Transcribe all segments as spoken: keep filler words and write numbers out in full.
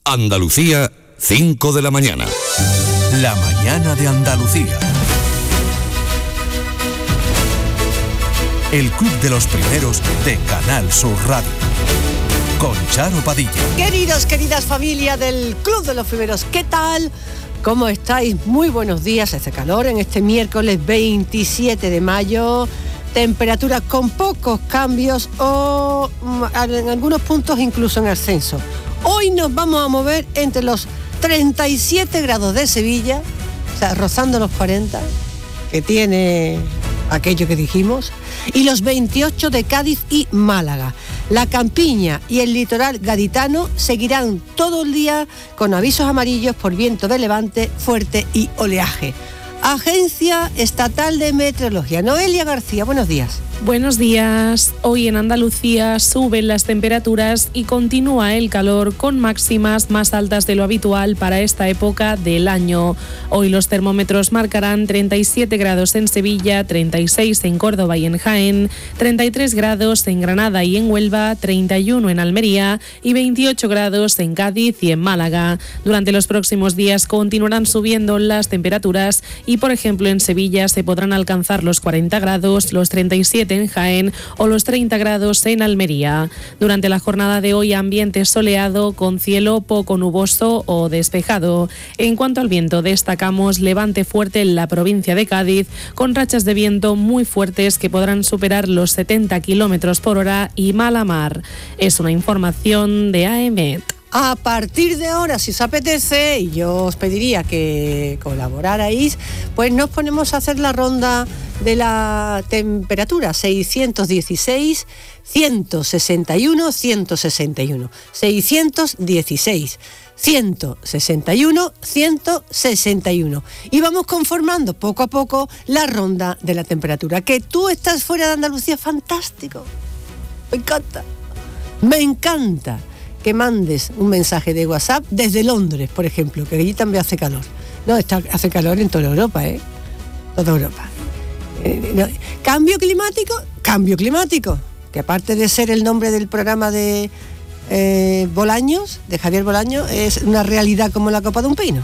Andalucía, cinco de la mañana. La mañana de Andalucía. El Club de los Primeros de Canal Sur Radio. Con Charo Padilla. Queridos, queridas familia del Club de los Primeros, ¿qué tal? ¿Cómo estáis? Muy buenos días. Hace calor en este miércoles veintisiete de mayo. Temperaturas con pocos cambios o en algunos puntos incluso en ascenso. Hoy nos vamos a mover entre los treinta y siete grados de Sevilla, o sea, rozando los cuarenta, que tiene aquello que dijimos, y los veintiocho de Cádiz y Málaga. La campiña y el litoral gaditano seguirán todo el día con avisos amarillos por viento de levante fuerte y oleaje. Agencia Estatal de Meteorología. Noelia García, buenos días. Buenos días. Hoy en Andalucía suben las temperaturas y continúa el calor con máximas más altas de lo habitual para esta época del año. Hoy los termómetros marcarán treinta y siete grados en Sevilla, treinta y seis en Córdoba y en Jaén, treinta y tres grados en Granada y en Huelva, treinta y uno en Almería y veintiocho grados en Cádiz y en Málaga. Durante los próximos días continuarán subiendo las temperaturas y, por ejemplo, en Sevilla se podrán alcanzar los cuarenta grados, los treinta y siete en Jaén o los treinta grados en Almería. Durante la jornada de hoy, ambiente soleado con cielo poco nuboso o despejado. En cuanto al viento, destacamos levante fuerte en la provincia de Cádiz, con rachas de viento muy fuertes que podrán superar los setenta kilómetros por hora y mala mar. Es una información de A E M E T. A partir de ahora, si os apetece, y yo os pediría que colaborarais, pues nos ponemos a hacer la ronda de la temperatura. seiscientos dieciséis, ciento sesenta y uno, ciento sesenta y uno. seiscientos dieciséis, ciento sesenta y uno, ciento sesenta y uno. Y vamos conformando poco a poco la ronda de la temperatura. Que tú estás fuera de Andalucía, fantástico. Me encanta. Me encanta que mandes un mensaje de WhatsApp desde Londres, por ejemplo, que allí también hace calor. No, está, hace calor en toda Europa, ¿eh? Toda Europa. Eh, no. ¿Cambio climático? Cambio climático. Que aparte de ser el nombre del programa de eh, Bolaños, de Javier Bolaños, es una realidad como la copa de un pino.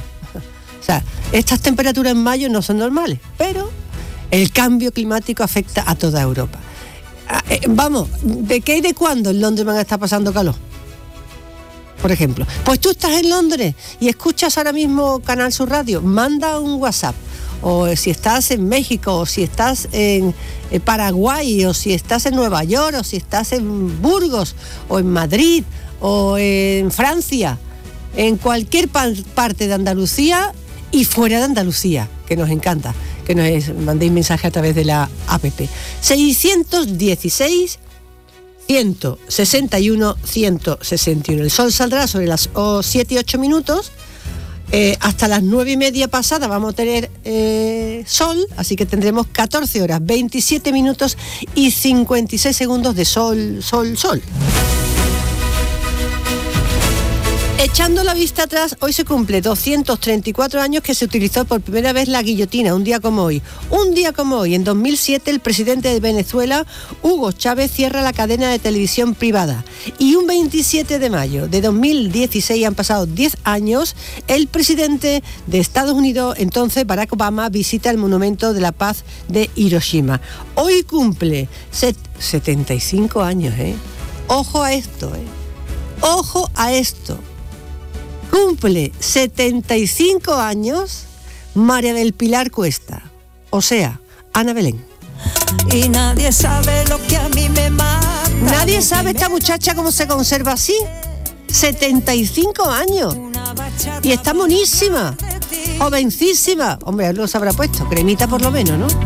O sea, estas temperaturas en mayo no son normales, pero el cambio climático afecta a toda Europa. Eh, vamos, ¿de qué y de cuándo en Londres van a estar pasando calor? Por ejemplo, pues tú estás en Londres y escuchas ahora mismo Canal Sur Radio, manda un WhatsApp. O si estás en México, o si estás en Paraguay, o si estás en Nueva York, o si estás en Burgos, o en Madrid, o en Francia, en cualquier parte de Andalucía y fuera de Andalucía, que nos encanta, que nos mandéis mensaje a través de la app. seiscientos dieciséis, ciento sesenta y uno, ciento sesenta y uno. El sol saldrá sobre las siete y ocho minutos. Eh, hasta las nueve y media pasada vamos a tener eh, sol, así que tendremos catorce horas, veintisiete minutos y cincuenta y seis segundos de sol, sol, sol. Echando la vista atrás, hoy se cumple doscientos treinta y cuatro años que se utilizó por primera vez la guillotina, un día como hoy. Un día como hoy, en dos mil siete, el presidente de Venezuela, Hugo Chávez, cierra la cadena de televisión privada. Y un veintisiete de mayo de dos mil dieciséis, han pasado diez años, el presidente de Estados Unidos, entonces Barack Obama, visita el Monumento de la Paz de Hiroshima. Hoy cumple set, setenta y cinco años, ¿eh? Ojo a esto, ¿eh? Ojo a esto. Cumple setenta y cinco años María del Pilar Cuesta, o sea, Ana Belén. Y nadie sabe lo que a mí me mata. Nadie sabe esta muchacha cómo se conserva así. setenta y cinco años. Y está monísima, jovencísima. Hombre, algo se habrá puesto, cremita por lo menos, ¿no?